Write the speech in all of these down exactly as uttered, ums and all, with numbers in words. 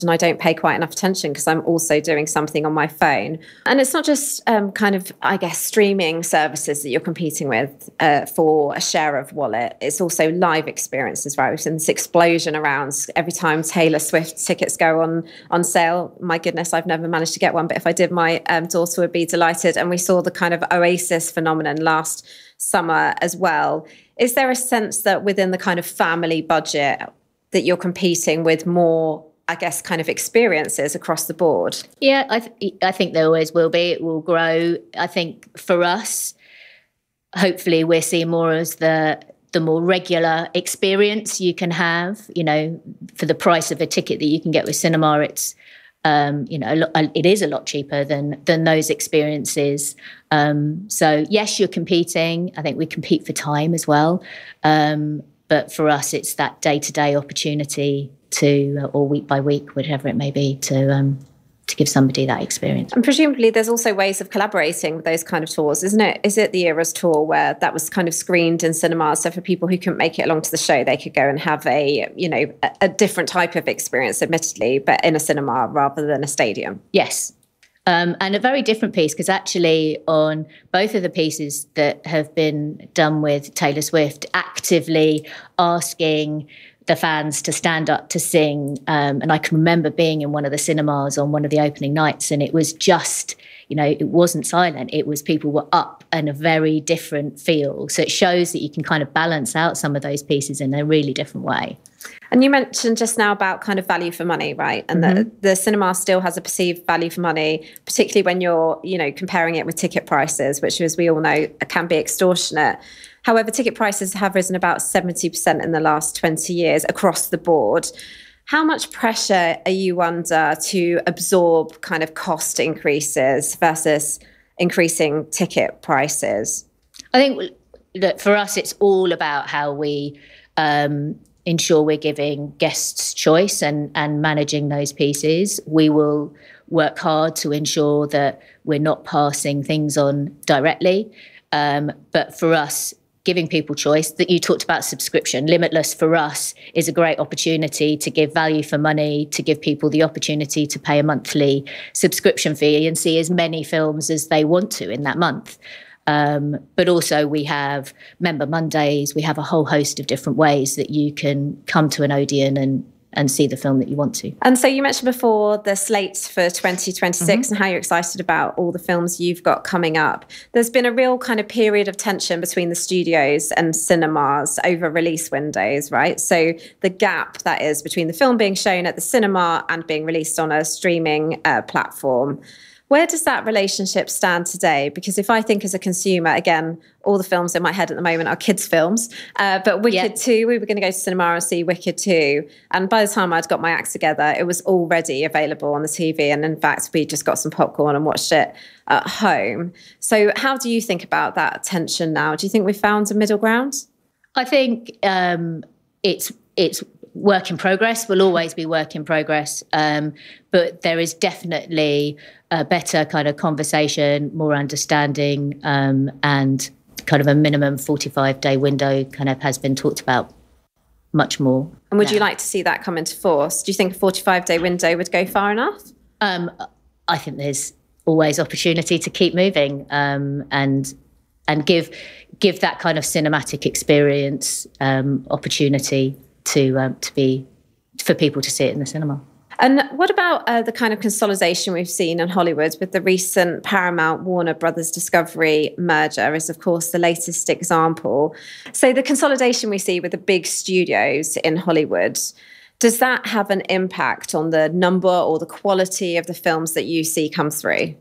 and I don't pay quite enough attention because I'm also doing something on my phone. And it's not just um, kind of, I guess, streaming services that you're competing with uh, for a share of wallet. It's also live experiences, right? And this explosion around every time Taylor Swift tickets go on on sale. My goodness, I've never managed to get one, but if I did, my um, daughter would be delighted. And we saw the kind of Oasis phenomenon last summer as well. Is there a sense that within the kind of family budget that you're competing with more, I guess, kind of experiences across the board? Yeah, I, th- I think there always will be. It will grow. I think for us, hopefully we're seeing more as the the more regular experience you can have. You know, for the price of a ticket that you can get with cinema, it's, um, you know, a lot, it is a lot cheaper than than those experiences. Um, so yes, you're competing. I think we compete for time as well. Um, but for us, it's that day-to-day opportunity to, or week by week, whatever it may be, to um, to give somebody that experience. And presumably there's also ways of collaborating with those kind of tours, isn't it? Is it the Eras tour where that was kind of screened in cinemas? So for people who couldn't make it along to the show, they could go and have a, you know, a, a different type of experience, admittedly, but in a cinema rather than a stadium. Yes. Um, and a very different piece, because actually on both of the pieces that have been done with Taylor Swift, actively asking the fans to stand up to sing. Um, and I can remember being in one of the cinemas on one of the opening nights, and it was just, you know, it wasn't silent. It was people were up and a very different feel. So it shows that you can kind of balance out some of those pieces in a really different way. And you mentioned just now about kind of value for money, right? And mm-hmm. the, the cinema still has a perceived value for money, particularly when you're, you know, comparing it with ticket prices, which, as we all know, can be extortionate. However, ticket prices have risen about seventy percent in the last twenty years across the board. How much pressure are you under to absorb kind of cost increases versus increasing ticket prices? I think that for us, it's all about how we um, ensure we're giving guests choice and, and managing those pieces. We will work hard to ensure that we're not passing things on directly. Um, but for us, giving people choice, that you talked about subscription, Limitless for us is a great opportunity to give value for money, to give people the opportunity to pay a monthly subscription fee and see as many films as they want to in that month. Um, but also we have Member Mondays, we have a whole host of different ways that you can come to an Odeon and and see the film that you want to. And so you mentioned before the slate for twenty twenty-six mm-hmm. and how you're excited about all the films you've got coming up. There's been a real kind of period of tension between the studios and cinemas over release windows, right? So the gap that is between the film being shown at the cinema and being released on a streaming uh, platform. Where does that relationship stand today? Because if I think as a consumer, again, all the films in my head at the moment are kids' films. Uh, but Wicked yeah. two, we were going to go to cinema and see Wicked two. And by the time I'd got my act together, it was already available on the T V. And in fact, we just got some popcorn and watched it at home. So how do you think about that tension now? Do you think we found a middle ground? I think um, it's it's work in progress, will always be work in progress. Um, but there is definitely a better kind of conversation, more understanding, um, and kind of a minimum forty-five day window kind of has been talked about much more. And would now. you like to see that come into force? Do you think a forty-five day window would go far enough? Um, I think there's always opportunity to keep moving um, and and give give that kind of cinematic experience um, opportunity to um, to be for people to see it in the cinema. And what about uh, the kind of consolidation we've seen in Hollywood with the recent Paramount Warner Brothers Discovery merger is, of course, the latest example. So the consolidation we see with the big studios in Hollywood, does that have an impact on the number or the quality of the films that you see come through?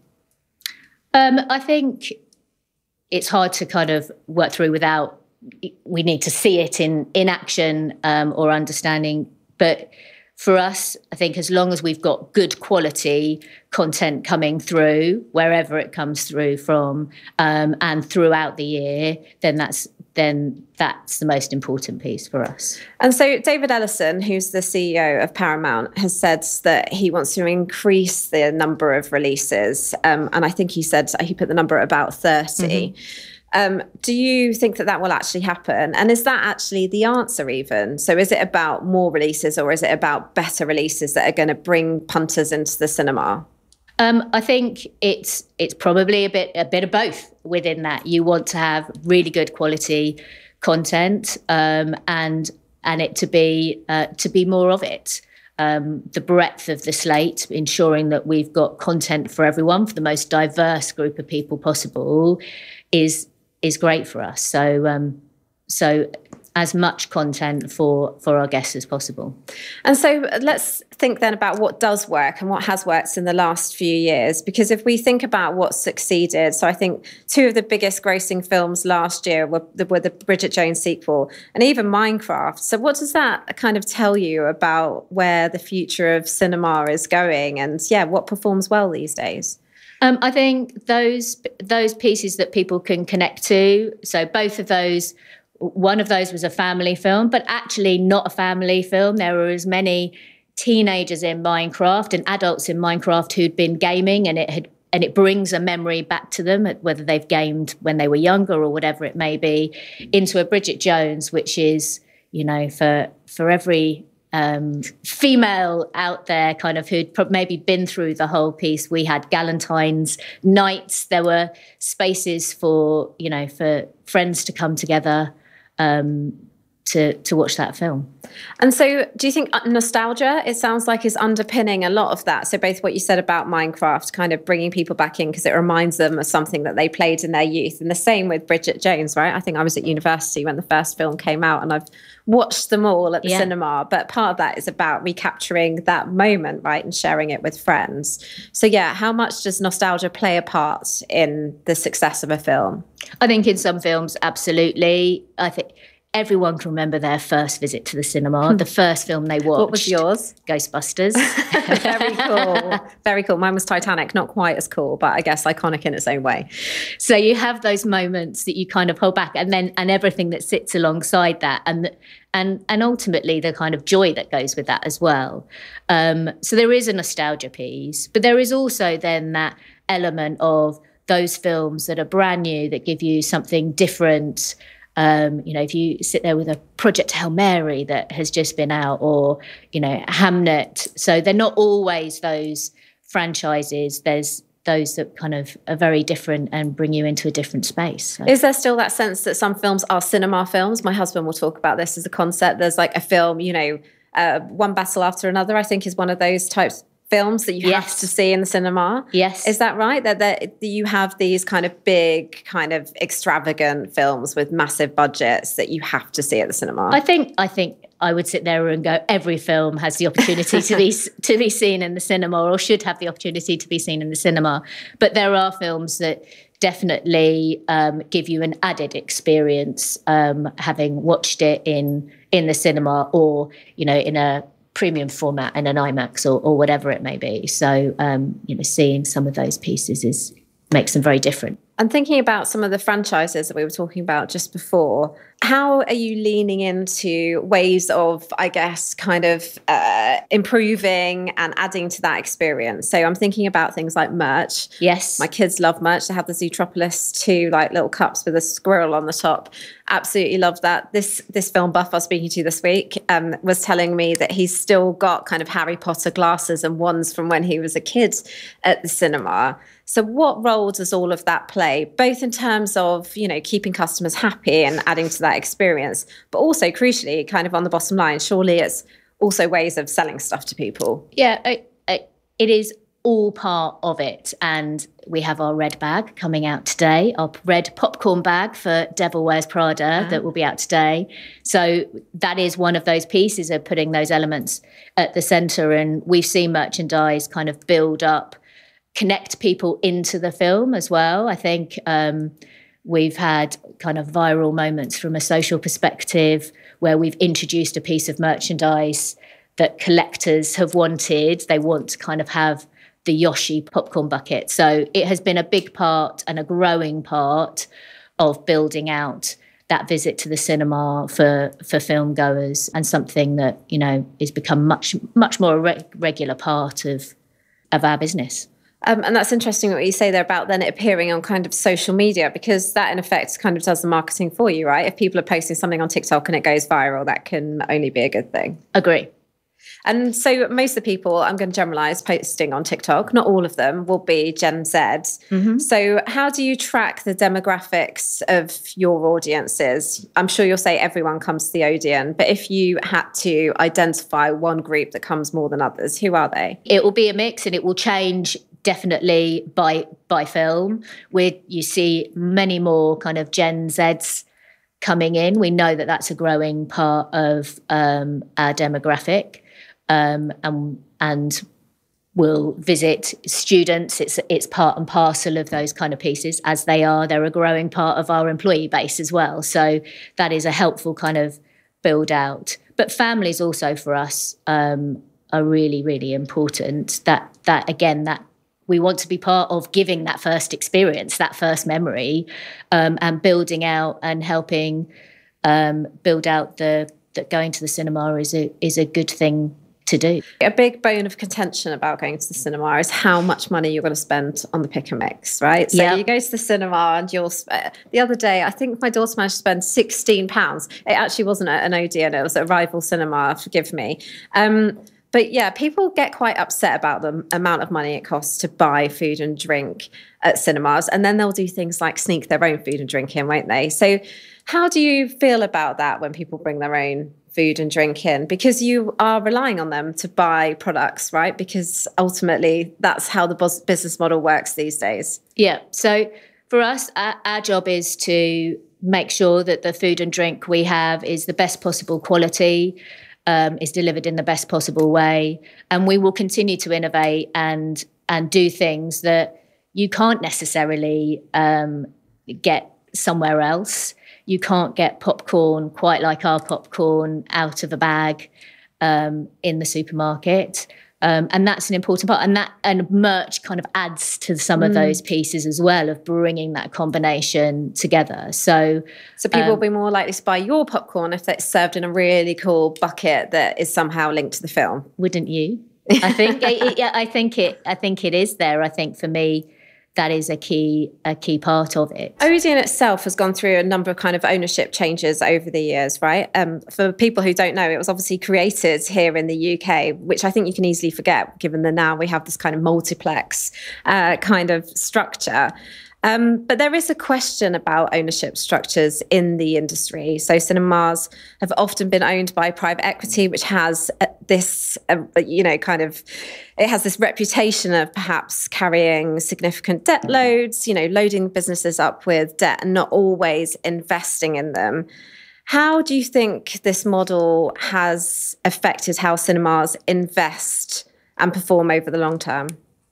Um, I think it's hard to kind of work through without, we need to see it in, in action um, or understanding. But for us, I think as long as we've got good quality content coming through, wherever it comes through from, um, and throughout the year, then that's then that's the most important piece for us. And so David Ellison, who's the C E O of Paramount, has said that he wants to increase the number of releases. Um, and I think he said he put the number at about thirty. Mm-hmm. Um, do you think that that will actually happen? And is that actually the answer even? So is it about more releases, or is it about better releases that are going to bring punters into the cinema? Um, I think it's it's probably a bit a bit of both within that. You want to have really good quality content, um, and and it to be uh, to be more of it. Um, the breadth of the slate, ensuring that we've got content for everyone, for the most diverse group of people possible, is is great for us. So um, so as much content for for our guests as possible. And so let's think then about what does work and what has worked in the last few years. Because if we think about what succeeded, so I think two of the biggest grossing films last year were the, were the Bridget Jones sequel and even Minecraft. So what does that kind of tell you about where the future of cinema is going, and yeah, what performs well these days? Um, I think those those pieces that people can connect to. So both of those, one of those was a family film, but actually not a family film. There were as many teenagers in Minecraft and adults in Minecraft who'd been gaming, and it had and it brings a memory back to them, whether they've gamed when they were younger or whatever it may be, into a Bridget Jones, which is, you know, for for every Um, female out there kind of who'd maybe been through the whole piece. We had Galentine's nights. There were spaces for, you know, for friends to come together um, to to watch that film. And so do you think nostalgia, it sounds like, is underpinning a lot of that? So both what you said about Minecraft, kind of bringing people back in because it reminds them of something that they played in their youth. And the same with Bridget Jones, right? I think I was at university when the first film came out, and I've watched them all at the yeah. cinema. But part of that is about recapturing that moment, right, and sharing it with friends. So yeah, how much does nostalgia play a part in the success of a film? I think in some films, absolutely. I think everyone can remember their first visit to the cinema, the first film they watched. What was yours? Ghostbusters. Very cool. Very cool. Mine was Titanic. Not quite as cool, but I guess iconic in its own way. So you have those moments that you kind of hold back, and then and everything that sits alongside that, and and and ultimately the kind of joy that goes with that as well. Um, so there is a nostalgia piece, but there is also then that element of those films that are brand new, that give you something different. Um, you know, if you sit there with a Project Hail Mary that has just been out, or, you know, Hamnet. So they're not always those franchises. There's those that kind of are very different and bring you into a different space. So. Is there still that sense that some films are cinema films? My husband will talk about this as a concept. There's like a film, you know, uh, One Battle After Another, I think, is one of those types films that you yes. have to see in the cinema. Yes. Is that right? That, that you have these kind of big, kind of extravagant films with massive budgets that you have to see at the cinema? I think I think I would sit there and go, every film has the opportunity to be to be seen in the cinema, or should have the opportunity to be seen in the cinema. But there are films that definitely um, give you an added experience, um, having watched it in in the cinema, or, you know, in a premium format and an IMAX, or, or whatever it may be. So, um, you know, seeing some of those pieces is makes them very different. And thinking about some of the franchises that we were talking about just before, how are you leaning into ways of, I guess, kind of uh, improving and adding to that experience? So I'm thinking about things like merch. Yes. My kids love merch. They have the Zootropolis two like little cups with a squirrel on the top. Absolutely love that. This this film buff I was speaking to this week um, was telling me that he's still got kind of Harry Potter glasses and wands from when he was a kid at the cinema. So what role does all of that play, both in terms of, you know, keeping customers happy and adding to that experience, but also crucially, kind of on the bottom line, surely it's also ways of selling stuff to people? Yeah, it, it is all part of it. And we have our red bag coming out today, our red popcorn bag for Devil Wears Prada, ah. that will be out today. So that is one of those pieces of putting those elements at the centre. And we've seen merchandise kind of build up, connect people into the film as well. I think um, we've had kind of viral moments from a social perspective where we've introduced a piece of merchandise that collectors have wanted. They want to kind of have the Yoshi popcorn bucket. So it has been a big part and a growing part of building out that visit to the cinema for for film goers, and something that, you know, has become much, much more a re- regular part of of our business. Um, and that's interesting what you say there about then it appearing on kind of social media, because that in effect kind of does the marketing for you, right? If people are posting something on TikTok and it goes viral, that can only be a good thing. Agree. And so most of the people, I'm going to generalize, posting on TikTok, not all of them, will be Gen Z. Mm-hmm. So how do you track the demographics of your audiences? I'm sure you'll say everyone comes to the Odeon, but if you had to identify one group that comes more than others, who are they? It will be a mix, and it will change definitely by by film, where you see many more kind of Gen Zs coming in. We know that that's a growing part of um, our demographic. Um, and and we'll visit students. It's it's part and parcel of those kind of pieces, as they are. They're a growing part of our employee base as well. So that is a helpful kind of build out. But families also for us um, are really, really important. That that again, that we want to be part of giving that first experience, that first memory, um, and building out and helping um, build out the that going to the cinema is a is a good thing to do. A big bone of contention about going to the cinema is how much money you're going to spend on the pick and mix, right? So yep. You go to the cinema and you'll spend, the other day, I think my daughter managed to spend sixteen pounds. It actually wasn't an Odeon, it was a rival cinema, forgive me. Um, but yeah, people get quite upset about the amount of money it costs to buy food and drink at cinemas. And then they'll do things like sneak their own food and drink in, won't they? So how do you feel about that when people bring their own food and drink in, because you are relying on them to buy products, right? Because ultimately that's how the business model works these days. Yeah. So for us, our, our job is to make sure that the food and drink we have is the best possible quality, um, is delivered in the best possible way. And we will continue to innovate and, and do things that you can't necessarily um, get somewhere else. You can't get popcorn quite like our popcorn out of a bag um, in the supermarket. Um, and that's an important part. And that and merch kind of adds to some mm. of those pieces as well, of bringing that combination together. So so people um, will be more likely to buy your popcorn if it's served in a really cool bucket that is somehow linked to the film. Wouldn't you? I think it, yeah, I think it I think it is there. I think for me, that is a key a key part of it. Odeon itself has gone through a number of kind of ownership changes over the years, right? Um, for people who don't know, it was obviously created here in the U K, which I think you can easily forget, given that now we have this kind of multiplex uh, kind of structure. Um, but there is a question about ownership structures in the industry. So cinemas have often been owned by private equity, which has uh, this, uh, you know, kind of, it has this reputation of perhaps carrying significant debt loads, you know, loading businesses up with debt and not always investing in them. How do you think this model has affected how cinemas invest and perform over the long term?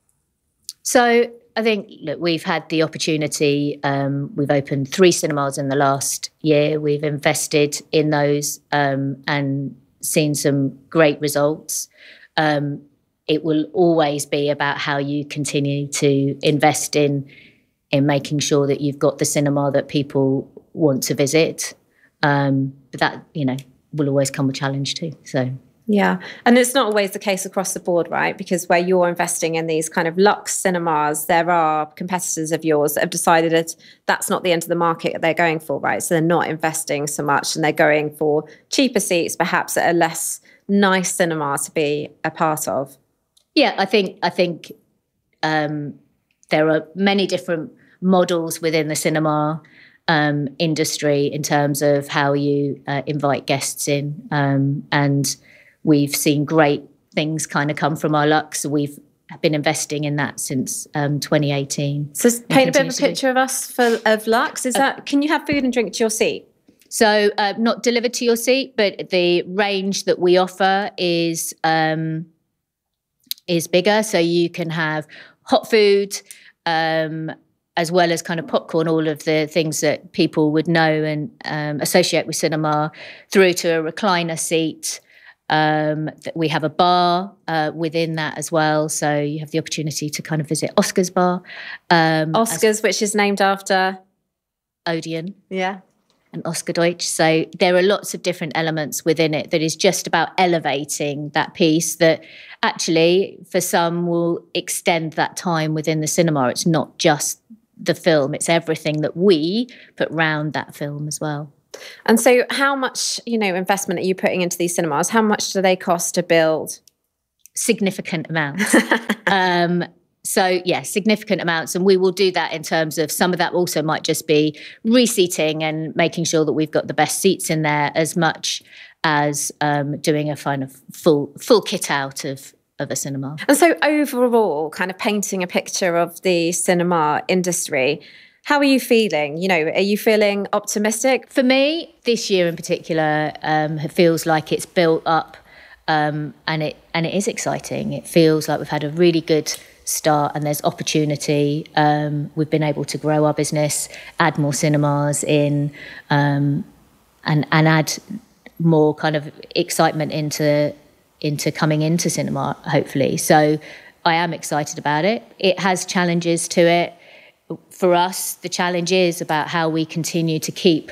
So I think, look, we've had the opportunity, um, we've opened three cinemas in the last year. We've invested in those um, and seen some great results. Um, it will always be about how you continue to invest in, in making sure that you've got the cinema that people want to visit. Um, but that, you know, will always come with challenge too, so... Yeah. And it's not always the case across the board, right? Because where you're investing in these kind of luxe cinemas, there are competitors of yours that have decided that that's not the end of the market that they're going for, right? So they're not investing so much and they're going for cheaper seats, perhaps at a less nice cinema to be a part of. Yeah, I think I think um, there are many different models within the cinema um, industry in terms of how you uh, invite guests in, um, and we've seen great things kind of come from our Lux. We've been investing in that since um, twenty eighteen. So paint a bit of a picture of us for, of Lux. Is that, can you have food and drink to your seat? So uh, not delivered to your seat, but the range that we offer is um, is bigger. So you can have hot food, um, as well as kind of popcorn, all of the things that people would know and um, associate with cinema, through to a recliner seat. Um, we have a bar uh, within that as well. So you have the opportunity to kind of visit Oscar's bar. Um, Oscar's, which is named after? Odeon. Yeah. and Oscar Deutsch. So there are lots of different elements within it that is just about elevating that piece that actually for some will extend that time within the cinema. It's not just the film, it's everything that we put round that film as well. And so how much, you know, investment are you putting into these cinemas? How much do they cost to build? Significant amounts. um, So, yeah, significant amounts. And we will do that in terms of some of that also might just be reseating and making sure that we've got the best seats in there as much as um, doing a kind of full full kit out of, of a cinema. And so overall, kind of painting a picture of the cinema industry, how are you feeling? You know, are you feeling optimistic? For me, this year in particular, um, it feels like it's built up um, and it and it is exciting. It feels like we've had a really good start and there's opportunity. Um, we've been able to grow our business, add more cinemas in, um, and and add more kind of excitement into into coming into cinema, hopefully. So I am excited about it. It has challenges to it. For us, the challenge is about how we continue to keep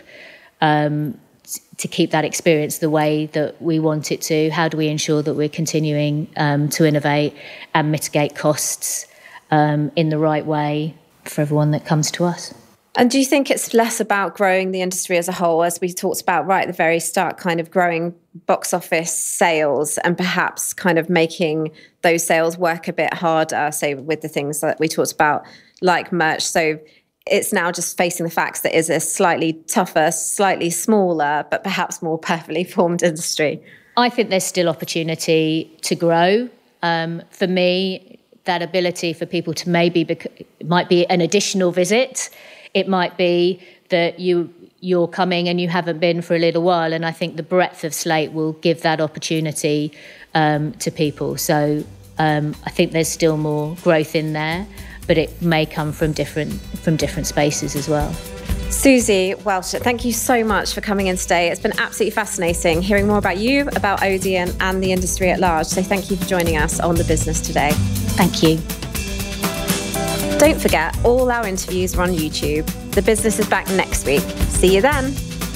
um, to keep that experience the way that we want it to. How do we ensure that we're continuing um, to innovate and mitigate costs um, in the right way for everyone that comes to us? And do you think it's less about growing the industry as a whole, as we talked about right at the very start, kind of growing box office sales and perhaps kind of making those sales work a bit harder, say with the things that we talked about, like merch? So it's now just facing the facts that is a slightly tougher, slightly smaller, but perhaps more perfectly formed industry. I think there's still opportunity to grow. Um, for me, that ability for people to maybe, bec- it might be an additional visit. It might be that you, you're coming and you haven't been for a little while. And I think the breadth of slate will give that opportunity um, to people. So um, I think there's still more growth in there, but it may come from different from different spaces as well. Susie Welsh, thank you so much for coming in today. It's been absolutely fascinating hearing more about you, about Odeon and the industry at large. So thank you for joining us on The Business today. Thank you. Don't forget, all our interviews are on YouTube. The Business is back next week. See you then.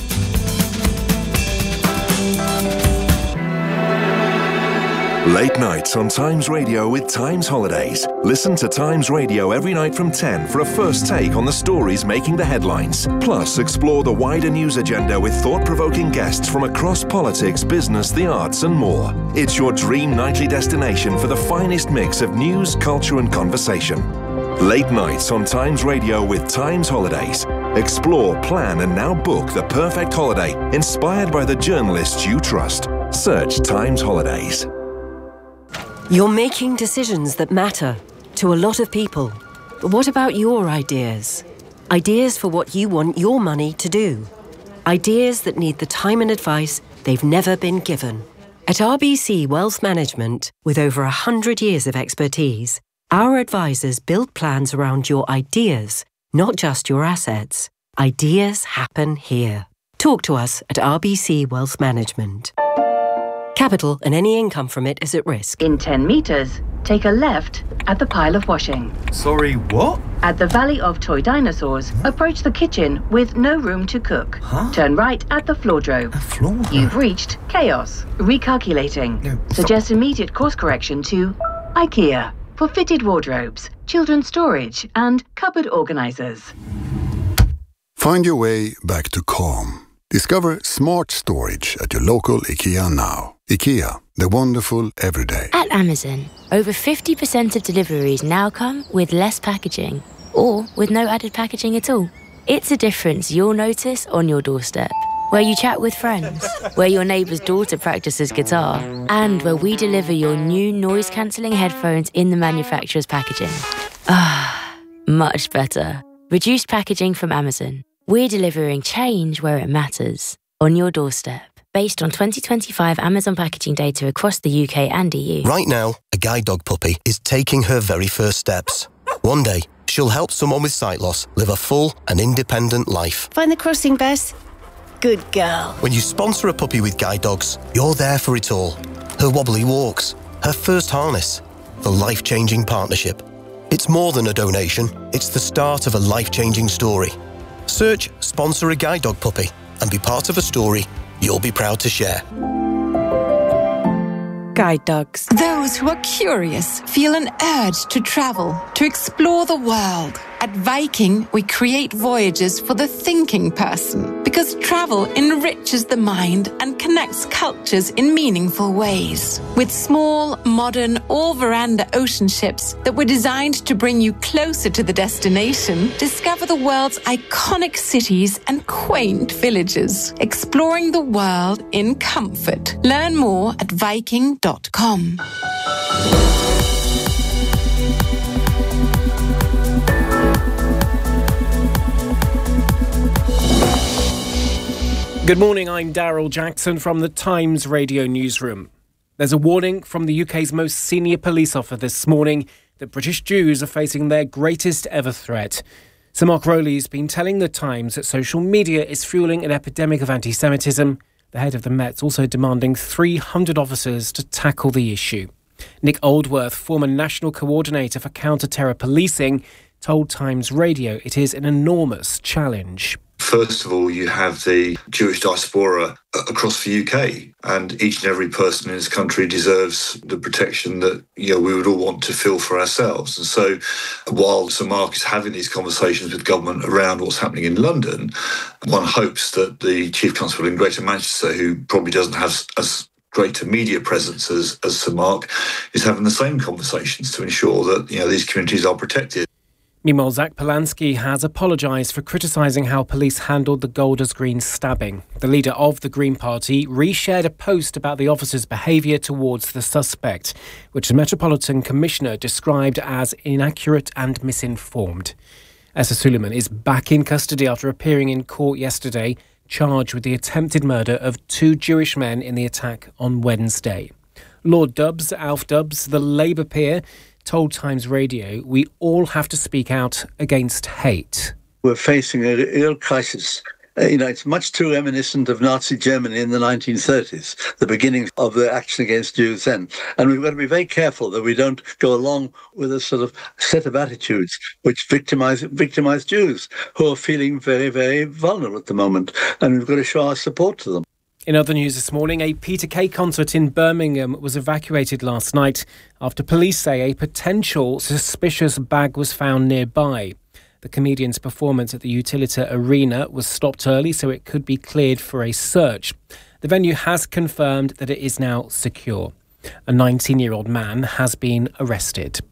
Late nights on Times Radio with Times Holidays. Listen to Times Radio every night from ten for a first take on the stories making the headlines. Plus, explore the wider news agenda with thought-provoking guests from across politics, business, the arts and more. It's your dream nightly destination for the finest mix of news, culture and conversation. Late nights on Times Radio with Times Holidays. Explore, plan and now book the perfect holiday inspired by the journalists you trust. Search Times Holidays. You're making decisions that matter to a lot of people. But what about your ideas? Ideas for what you want your money to do. Ideas that need the time and advice they've never been given. At R B C Wealth Management, with over one hundred years of expertise, our advisors build plans around your ideas, not just your assets. Ideas happen here. Talk to us at R B C Wealth Management. Capital and any income from it is at risk. In ten metres, take a left at the pile of washing. Sorry, what? At the Valley of Toy Dinosaurs, approach the kitchen with no room to cook. Huh? Turn right at the floordrobe. A floor? You've reached chaos. Recalculating. No, Suggest immediate course correction to IKEA for fitted wardrobes, children's storage and cupboard organisers. Find your way back to calm. Discover smart storage at your local IKEA now. IKEA, the wonderful everyday. At Amazon, over fifty percent of deliveries now come with less packaging or with no added packaging at all. It's a difference you'll notice on your doorstep, where you chat with friends, where your neighbour's daughter practices guitar, and where we deliver your new noise-cancelling headphones in the manufacturer's packaging. Ah, much better. Reduced packaging from Amazon. We're delivering change where it matters, on your doorstep, based on twenty twenty-five Amazon packaging data across the U K and E U. Right now, a guide dog puppy is taking her very first steps. One day, she'll help someone with sight loss live a full and independent life. Find the crossing, Bess. Good girl. When you sponsor a puppy with guide dogs, you're there for it all. Her wobbly walks, her first harness, the life-changing partnership. It's more than a donation, it's the start of a life-changing story. Search Sponsor a Guide Dog Puppy and be part of a story you'll be proud to share. Guide dogs. Those who are curious feel an urge to travel, to explore the world. At Viking, we create voyages for the thinking person because travel enriches the mind and connects cultures in meaningful ways. With small, modern, all-veranda ocean ships that were designed to bring you closer to the destination, discover the world's iconic cities and quaint villages, exploring the world in comfort. Learn more at viking dot com. Good morning, I'm Daryl Jackson from the Times Radio Newsroom. There's a warning from the U K's most senior police officer this morning that British Jews are facing their greatest ever threat. Sir Mark Rowley's been telling the Times that social media is fueling an epidemic of anti-Semitism. The head of the Met's also demanding three hundred officers to tackle the issue. Nick Oldworth, former national coordinator for counter-terror policing, told Times Radio it is an enormous challenge. First of all, you have the Jewish diaspora across the U K, and each and every person in this country deserves the protection that, you know, we would all want to feel for ourselves. And so while Sir Mark is having these conversations with government around what's happening in London, one hopes that the Chief Constable in Greater Manchester, who probably doesn't have as greater media presence as, as Sir Mark, is having the same conversations to ensure that, you know, these communities are protected. Meanwhile, Zach Polanski has apologised for criticising how police handled the Golders Green stabbing. The leader of the Green Party reshared a post about the officer's behaviour towards the suspect, which the Metropolitan Commissioner described as inaccurate and misinformed. Essa Suleiman is back in custody after appearing in court yesterday, charged with the attempted murder of two Jewish men in the attack on Wednesday. Lord Dubs, Alf Dubs, the Labour peer, told Times Radio, we all have to speak out against hate. We're facing a real crisis. Uh, you know, it's much too reminiscent of Nazi Germany in the nineteen thirties, the beginning of the action against Jews then. And we've got to be very careful that we don't go along with a sort of set of attitudes which victimize, victimize Jews who are feeling very, very vulnerable at the moment. And we've got to show our support to them. In other news this morning, a Peter Kay concert in Birmingham was evacuated last night after police say a potential suspicious bag was found nearby. The comedian's performance at the Utilita Arena was stopped early so it could be cleared for a search. The venue has confirmed that it is now secure. A nineteen-year-old man has been arrested.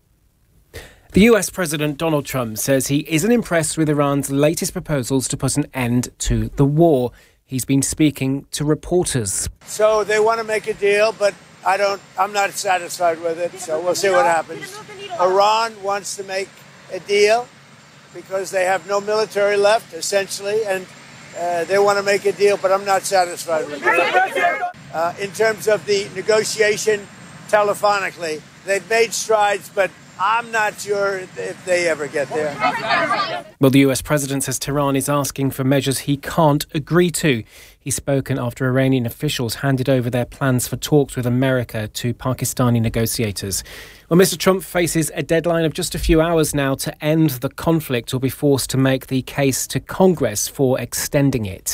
The U S President Donald Trump says he isn't impressed with Iran's latest proposals to put an end to the war. He's been speaking to reporters. So they want to make a deal, but I don't, I'm not satisfied with it. So we'll see what happens. Iran wants to make a deal because they have no military left, essentially, and uh, they want to make a deal, but I'm not satisfied with it. Uh, in terms of the negotiation telephonically, they've made strides, but I'm not sure if they ever get there. Well, the U S president says Tehran is asking for measures he can't agree to. He's spoken after Iranian officials handed over their plans for talks with America to Pakistani negotiators. Well, Mister Trump faces a deadline of just a few hours now to end the conflict or be forced to make the case to Congress for extending it.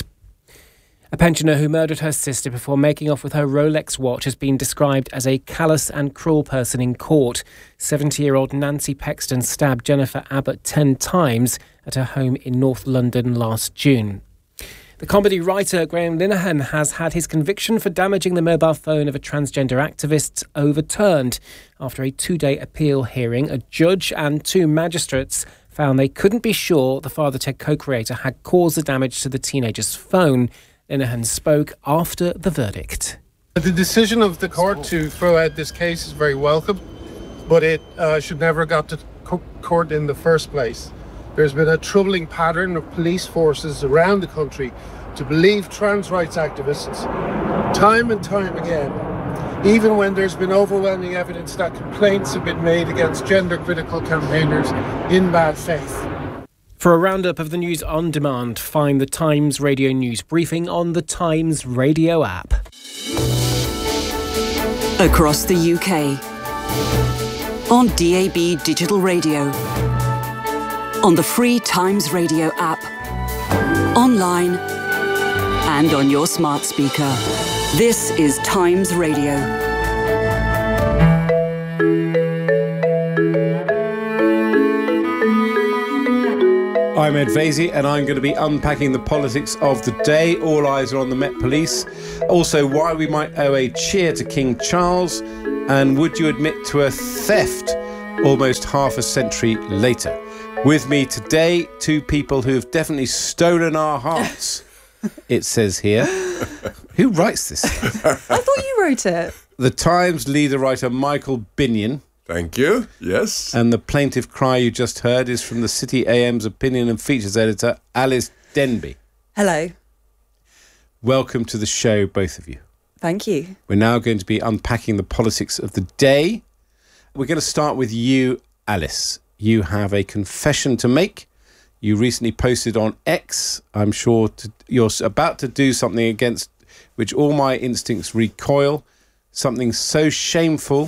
A pensioner who murdered her sister before making off with her Rolex watch has been described as a callous and cruel person in court. seventy-year-old Nancy Pexton stabbed Jennifer Abbott ten times at her home in North London last June. The comedy writer Graham Linehan has had his conviction for damaging the mobile phone of a transgender activist overturned. After a two-day appeal hearing, a judge and two magistrates found they couldn't be sure the Father Ted co-creator had caused the damage to the teenager's phone. Linehan spoke after the verdict. The decision of the court to throw out this case is very welcome, but it uh, should never have got to co- court in the first place. There's been a troubling pattern of police forces around the country to believe trans rights activists time and time again, even when there's been overwhelming evidence that complaints have been made against gender-critical campaigners in bad faith. For a roundup of the news on demand, find the Times Radio News Briefing on the Times Radio app. Across the U K. On D A B digital radio. On the free Times Radio app. Online and on your smart speaker. This is Times Radio. I'm Ed Vasey, and I'm going to be unpacking the politics of the day. All eyes are on the Met Police. Also, why we might owe a cheer to King Charles. And would you admit to a theft almost half a century later? With me today, two people who have definitely stolen our hearts, it says here. Who writes this? I thought you wrote it. The Times leader writer Michael Binion. Thank you. Yes. And the plaintive cry you just heard is from the City A M's opinion and features editor, Alice Denby. Hello. Welcome to the show, both of you. Thank you. We're now going to be unpacking the politics of the day. We're going to start with you, Alice. You have a confession to make. You recently posted on X, I'm sure to, you're about to do something against which all my instincts recoil. Something so shameful,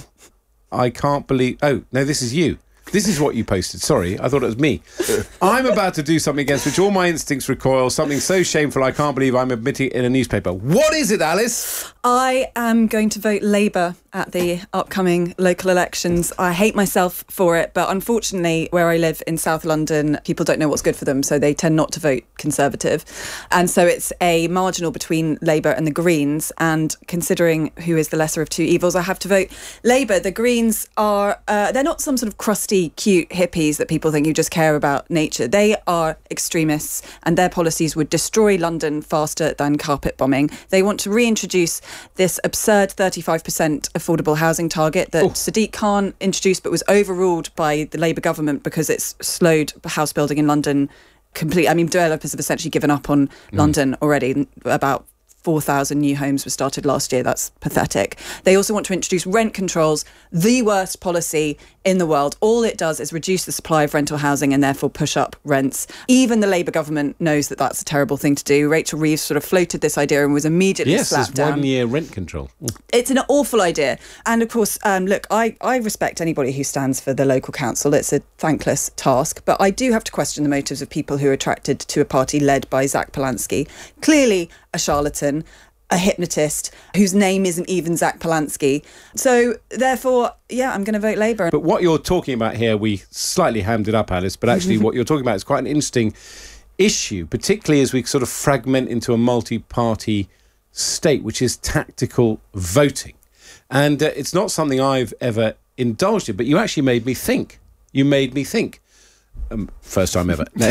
I can't believe... Oh, no, this is you. This is what you posted. Sorry, I thought it was me. I'm about to do something against which all my instincts recoil. Something so shameful, I can't believe I'm admitting it in a newspaper. What is it, Alice? I am going to vote Labour at the upcoming local elections. I hate myself for it, but unfortunately, where I live in South London, people don't know what's good for them, so they tend not to vote Conservative. And so it's a marginal between Labour and the Greens, and considering who is the lesser of two evils, I have to vote Labour. The Greens are, uh, they're not some sort of crusty, cute hippies that people think you just care about nature. They are extremists, and their policies would destroy London faster than carpet bombing. They want to reintroduce this absurd thirty-five percent affordable housing target that oh. Sadiq Khan introduced but was overruled by the Labour government because it's slowed house building in London completely. I mean, developers have essentially given up on mm. London already. About four thousand new homes were started last year. That's pathetic. They also want to introduce rent controls, the worst policy in the world. All it does is reduce the supply of rental housing and therefore push up rents. Even the Labour government knows that that's a terrible thing to do. Rachel Reeves sort of floated this idea and was immediately yes, slapped down. Yes, one-year rent control. It's an awful idea. And of course, um, look, I, I respect anybody who stands for the local council. It's a thankless task. But I do have to question the motives of people who are attracted to a party led by Zach Polanski. Clearly a charlatan, a hypnotist whose name isn't even Zach Polanski. So therefore, yeah, I'm going to vote Labour. But what you're talking about here, we slightly hammed it up, Alice, but actually what you're talking about is quite an interesting issue, particularly as we sort of fragment into a multi-party state, which is tactical voting. And uh, it's not something I've ever indulged in, but you actually made me think. You made me think. Um, first time ever. No.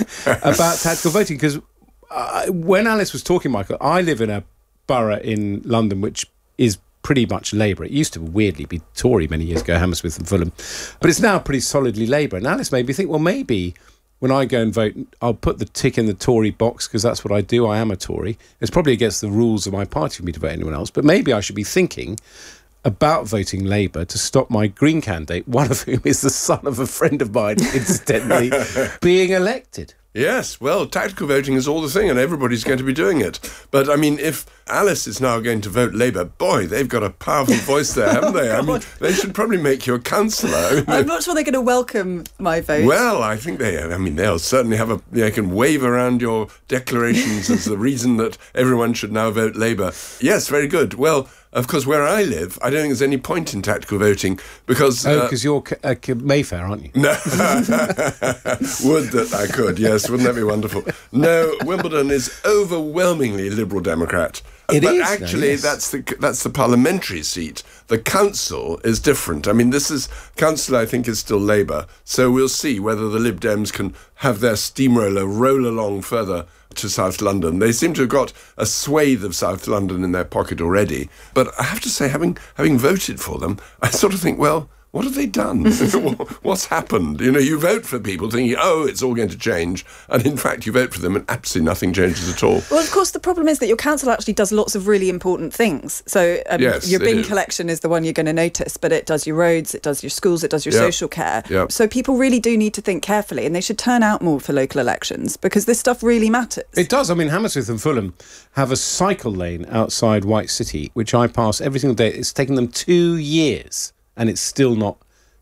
About tactical voting, because uh, when Alice was talking, Michael, I live in a borough in London which is pretty much Labour. It used to weirdly be Tory many years ago, Hammersmith and Fulham, but it's now pretty solidly Labour. And Alice made me think, well, maybe when I go and vote, I'll put the tick in the Tory box because that's what I do. I am a Tory. It's probably against the rules of my party for me to vote anyone else, but maybe I should be thinking about voting Labour to stop my Green candidate, one of whom is the son of a friend of mine, incidentally, being elected. Yes, well, tactical voting is all the thing and everybody's going to be doing it. But, I mean, if Alice is now going to vote Labour, boy, they've got a powerful voice there, haven't they? I mean, they should probably make you a councillor. I mean, I'm not sure they're going to welcome my vote. Well, I think they, I mean, they'll certainly have a, they can wave around your declarations as the reason that everyone should now vote Labour. Yes, very good. Well, of course, where I live, I don't think there's any point in tactical voting because... Oh, because uh, you're uh, Mayfair, aren't you? No. Would that I could, yes. Wouldn't that be wonderful? No, Wimbledon is overwhelmingly Liberal Democrat. It but is, actually, no, yes. that's the that's the parliamentary seat. The council is different. I mean, this is council. I think is still Labour. So we'll see whether the Lib Dems can have their steamroller roll along further to South London. They seem to have got a swathe of South London in their pocket already. But I have to say, having having voted for them, I sort of think, well, what have they done? What's happened? You know, you vote for people thinking, oh, it's all going to change. And in fact, you vote for them and absolutely nothing changes at all. Well, of course, the problem is that your council actually does lots of really important things. So um, yes, your bin is. collection is the one you're going to notice, but it does your roads, it does your schools, it does your Yep. social care. Yep. So people really do need to think carefully, and they should turn out more for local elections because this stuff really matters. It does. I mean, Hammersmith and Fulham have a cycle lane outside White City, which I pass every single day. It's taken them two years, and it's still not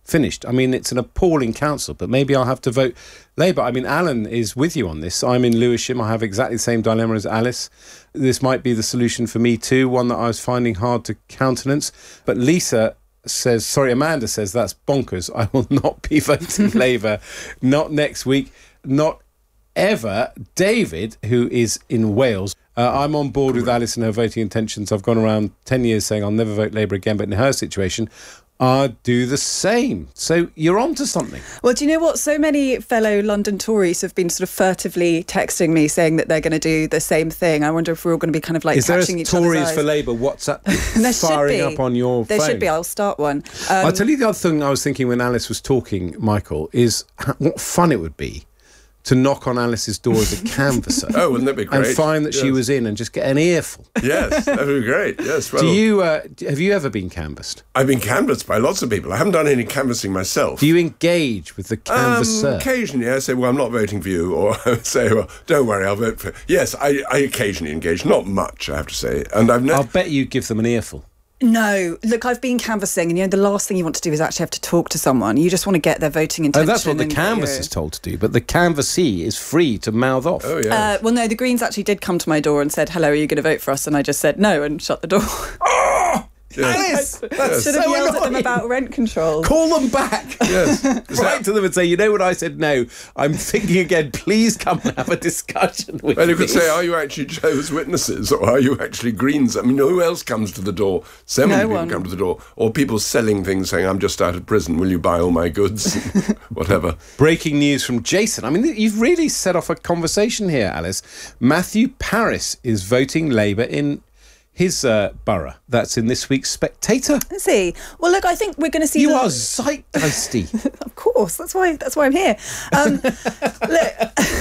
finished. I mean, it's an appalling council, but maybe I'll have to vote Labour. I mean, Alan is with you on this. I'm in Lewisham. I have exactly the same dilemma as Alice. This might be the solution for me too, one that I was finding hard to countenance. But Lisa says, sorry, Amanda says, that's bonkers. I will not be voting Labour. Not next week. Not ever. David, who is in Wales, uh, I'm on board with Alice and her voting intentions. I've gone around ten years saying I'll never vote Labour again, but in her situation, I'd do the same. So you're on to something. Well, do you know what? So many fellow London Tories have been sort of furtively texting me saying that they're going to do the same thing. I wonder if we're all going to be kind of like Is catching there a each other's Tories eyes. for Labour WhatsApp There should firing be. up on your There phone? should be. I'll start one. Um, I'll tell you the other thing I was thinking when Alice was talking, Michael, is h- what fun it would be to knock on Alice's door as a canvasser. Oh, wouldn't that be great? And find that Yes. she was in and just get an earful. Yes, that would be great. Yes. Well, Do you uh, d- have you ever been canvassed? I've been canvassed by lots of people. I haven't done any canvassing myself. Do you engage with the canvasser? Um, occasionally, I say, well, I'm not voting for you, or I say, well, don't worry, I'll vote for... Yes, I, I occasionally engage. Not much, I have to say. And I've never... I'll bet you give them an earful. No, look, I've been canvassing, and you know the last thing you want to do is actually have to talk to someone. You just want to get their voting Oh, intention. that's what the and get canvas your- is told to do, but the canvassee is free to mouth off. Oh, Uh, well, no, the Greens actually did come to my door and said, "Hello, are you going to vote for us?" And I just said no and shut the door. Alice! That's Should have so yelled at them annoying. about rent control. Call them back. Yes. Write to them and say, you know what I said? No. I'm thinking again. Please come and have a discussion with Well, you me. could say, are you actually Jehovah's Witnesses, or are you actually Greens? I mean, who else comes to the door? So many No people one. come to the door. Or people selling things saying, I'm just out of prison, will you buy all my goods? Whatever. Breaking news from Jason. I mean, you've really set off a conversation here, Alice. Matthew Parris is voting Labour in his uh, borough. That's in this week's Spectator. Let's see. Well, look, I think we're going to see. You the- are zeitgeisty. Of course, that's why. That's why I'm here. Um, look,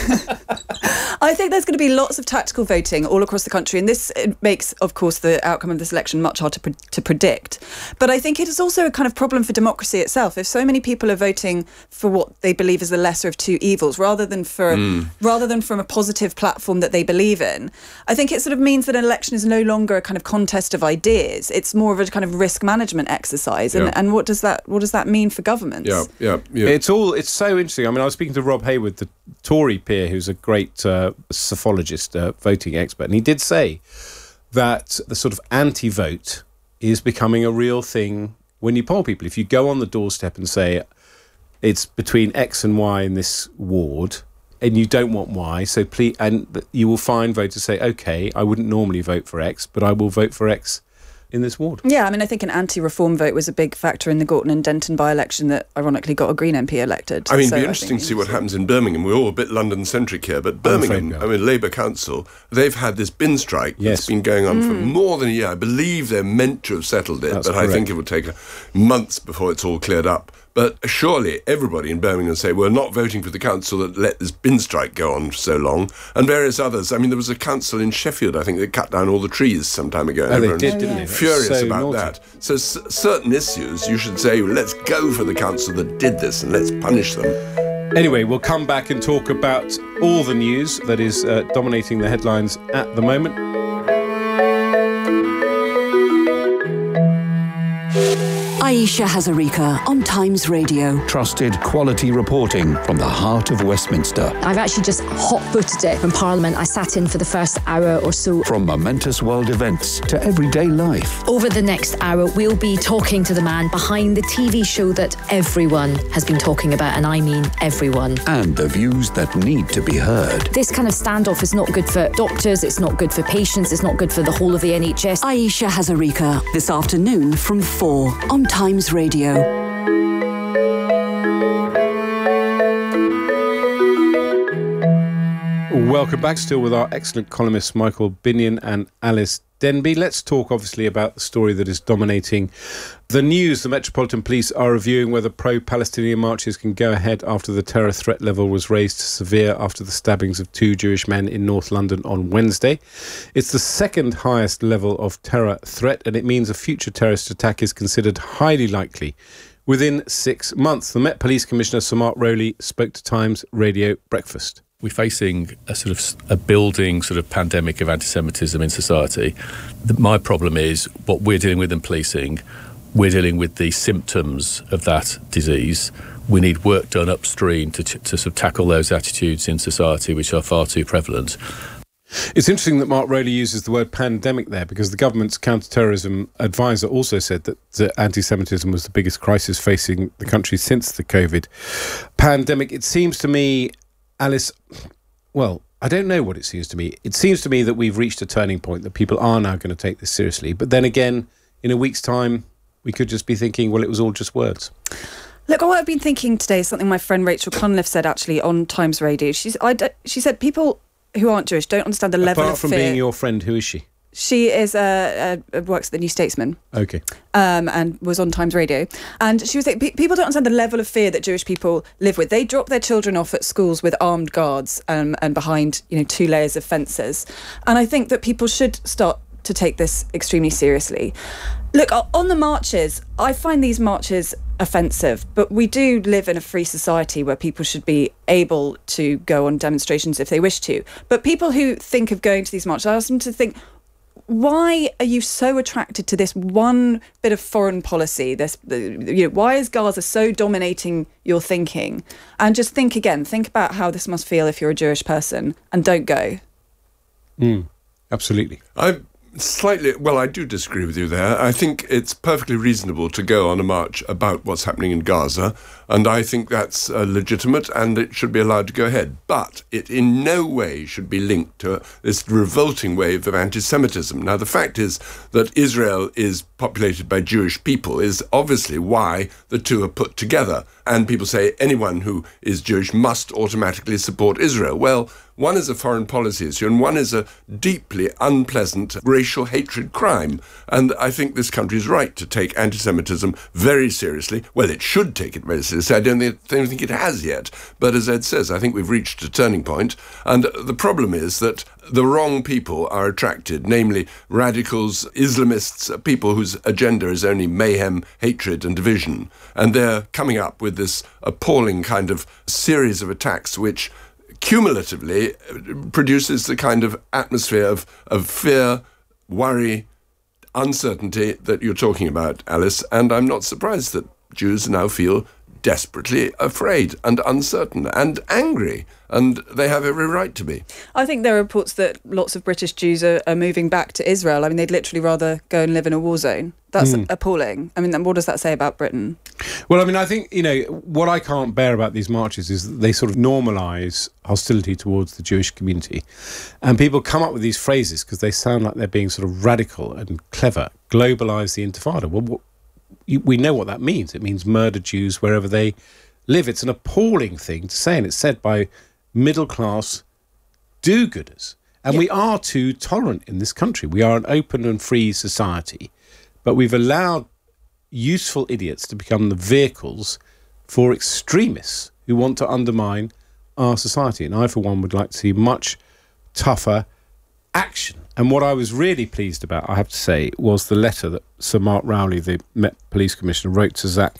I think there's going to be lots of tactical voting all across the country, and this it makes, of course, the outcome of this election much harder to, pre- to predict. But I think it is also a kind of problem for democracy itself. If so many people are voting for what they believe is the lesser of two evils, rather than for Mm. rather than from a positive platform that they believe in, I think it sort of means that an election is no longer a kind of contest of ideas. It's more of a kind of risk management exercise. And, Yeah. and what does that what does that mean for governments? Yeah, yeah, yeah. It's all. It's so interesting. I mean, I was speaking to Rob Hayward, the Tory peer, who's a great uh, psephologist, uh, voting expert, and he did say that the sort of anti-vote is becoming a real thing when you poll people. If you go on the doorstep and say it's between X and Y in this ward, and you don't want Y, so please, and you will find voters say, okay, I wouldn't normally vote for X, but I will vote for X in this ward. Yeah, I mean, I think an anti-reform vote was a big factor in the Gorton and Denton by-election that ironically got a Green M P elected. I mean, So it'd be I interesting to think- see what happens in Birmingham. We're all a bit London-centric here, but Birmingham, I mean, Labour Council, they've had this bin strike that's been going on for Mm. more than a year. I believe they're meant to have settled it, That's but I think correct. it will take uh, months before it's all cleared up. But surely everybody in Birmingham say, we're not voting for the council that let this bin strike go on for so long, and various others. I mean, there was a council in Sheffield, I think, that cut down all the trees some time ago. Oh, they Everyone did, was didn't they? Furious So about naughty. that. So s- certain issues, you should say, let's go for the council that did this and let's punish them. Anyway, we'll come back and talk about all the news that is uh, dominating the headlines at the moment. Aisha Hazarika on Times Radio. Trusted quality reporting from the heart of Westminster. I've actually just hot-footed it in Parliament. I sat in for the first hour or so. From momentous world events to everyday life. Over the next hour, we'll be talking to the man behind the T V show that everyone has been talking about, and I mean everyone. And the views that need to be heard. This kind of standoff is not good for doctors, it's not good for patients, it's not good for the whole of the N H S. Aisha Hazarika, this afternoon from four on Times Radio. Welcome back, still with our excellent columnists Michael Binion and Alice Denby. Let's talk obviously about the story that is dominating the news. The Metropolitan Police are reviewing whether pro-Palestinian marches can go ahead after the terror threat level was raised to severe after the stabbings of two Jewish men in North London on Wednesday. It's the second highest level of terror threat, and it means a future terrorist attack is considered highly likely within six months. The Met Police Commissioner Samart Rowley spoke to Times Radio Breakfast. We're facing a sort of a building sort of pandemic of anti-Semitism in society. The, my problem is what we're dealing with in policing. we're dealing with the symptoms of that disease. We need work done upstream to, to sort of tackle those attitudes in society which are far too prevalent. It's interesting that Mark Rowley uses the word pandemic there, because the government's counter-terrorism advisor also said that uh, anti-Semitism was the biggest crisis facing the country since the COVID pandemic. It seems to me, Alice, well, I don't know what it seems to me. It seems to me that we've reached a turning point, that people are now going to take this seriously. But then again, in a week's time, we could just be thinking, well, it was all just words. Look, what I've been thinking today is something my friend Rachel Cunliffe said actually on Times Radio. She's, I, she said people who aren't Jewish don't understand the level Apart of from fear. being your friend, who is she? She is uh, uh, works at the New Statesman. Okay. Um, and was on Times Radio. And she was saying, pe- people don't understand the level of fear that Jewish people live with. They drop their children off at schools with armed guards um, and behind, you know, two layers of fences. And I think that people should start to take this extremely seriously. Look, on the marches, I find these marches offensive, but we do live in a free society where people should be able to go on demonstrations if they wish to. But people who think of going to these marches, I ask them to think, why are you so attracted to this one bit of foreign policy? This, you know, why is Gaza so dominating your thinking? And just think again, think about how this must feel if you're a Jewish person, and don't go. Mm, absolutely. I slightly, well, I do disagree with you there. I think it's perfectly reasonable to go on a march about what's happening in Gaza, and I think that's uh, legitimate and it should be allowed to go ahead. But it in no way should be linked to this revolting wave of anti-Semitism. Now, the fact is that Israel is populated by Jewish people is obviously why the two are put together. And people say anyone who is Jewish must automatically support Israel. Well, one is a foreign policy issue and one is a deeply unpleasant racial hatred crime. And I think this country is right to take anti-Semitism very seriously. Well, it should take it very seriously. I don't think, don't think it has yet. But as Ed says, I think we've reached a turning point. And the problem is that the wrong people are attracted, namely radicals, Islamists, people whose agenda is only mayhem, hatred and division. And they're coming up with this appalling kind of series of attacks which cumulatively produces the kind of atmosphere of, of fear, worry, uncertainty that you're talking about, Alice. And I'm not surprised that Jews now feel desperately afraid and uncertain and angry, and they have every right to be. I think there are reports that lots of British Jews are, are moving back to Israel. I mean, they'd literally rather go and live in a war zone. That's mm. appalling. I mean, what does that say about Britain? Well, I mean, I think, you know, what I can't bear about these marches is that they sort of normalise hostility towards the Jewish community. And people come up with these phrases because they sound like they're being sort of radical and clever. Globalise the Intifada. Well, what, we know what that means. It means murder Jews wherever they live. It's an appalling thing to say, and it's said by middle-class do-gooders. And yeah. we are too tolerant in this country. We are an open and free society, but we've allowed useful idiots to become the vehicles for extremists who want to undermine our society. And I, for one, would like to see much tougher action. And what I was really pleased about, I have to say, was the letter that Sir Mark Rowley, the Met Police Commissioner, wrote to Zach